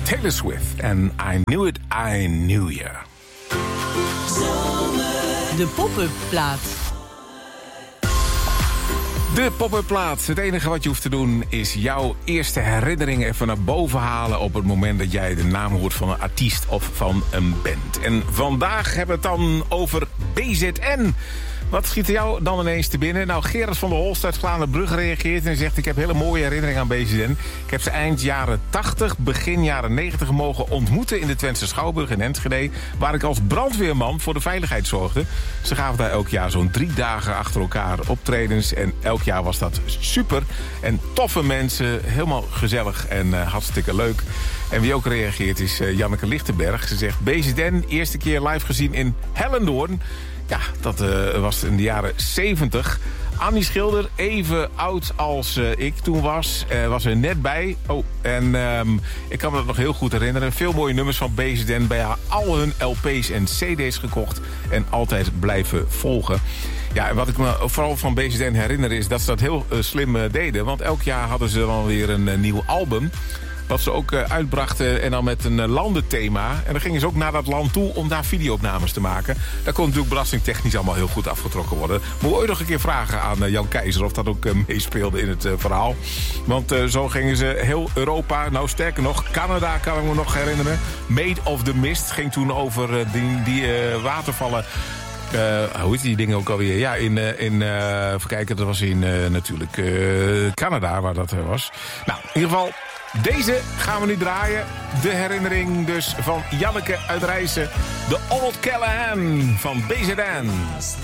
Taylor Swift en I Knew It, I Knew You. De pop-up plaat. De pop-up plaat. Het enige wat je hoeft te doen is jouw eerste herinnering even naar boven halen op het moment dat jij de naam hoort van een artiest of van een band. En vandaag hebben we het dan over BZN. Wat schiet er jou dan ineens te binnen? Nou, Gerard van der Holst uit Glaanderbrug reageert en zegt: ik heb hele mooie herinneringen aan BZN. Ik heb ze eind jaren 80, begin jaren 90 mogen ontmoeten in de Twentse Schouwburg in Enschede, waar ik als brandweerman voor de veiligheid zorgde. Ze gaven daar elk jaar zo'n 3 dagen achter elkaar optredens en elk jaar was dat super. En toffe mensen, helemaal gezellig en hartstikke leuk. En wie ook reageert is Janneke Lichtenberg. Ze zegt: BZN, eerste keer live gezien in Hellendoorn. Ja, dat was in de jaren 70. Annie Schilder, even oud als ik toen was er net bij. Oh, en ik kan me dat nog heel goed herinneren. Veel mooie nummers van BZN, bij haar al hun LP's en CD's gekocht en altijd blijven volgen. Ja, en wat ik me vooral van BZN herinner is dat ze dat heel slim deden. Want elk jaar hadden ze dan weer een nieuw album, wat ze ook uitbrachten en dan met een landenthema. En dan gingen ze ook naar dat land toe om daar videoopnames te maken. Daar kon natuurlijk belastingtechnisch allemaal heel goed afgetrokken worden. Moet je ooit nog een keer vragen aan Jan Keizer of dat ook meespeelde in het verhaal. Want zo gingen ze heel Europa, nou sterker nog, Canada kan ik me nog herinneren. Made of the Mist ging toen over die watervallen. Hoe is die dingen ook alweer? Ja, even kijken, dat was in natuurlijk Canada waar dat was. Nou, in ieder geval, deze gaan we nu draaien. De herinnering dus van Janneke uit Rijssen. De Old Callahan van BZN.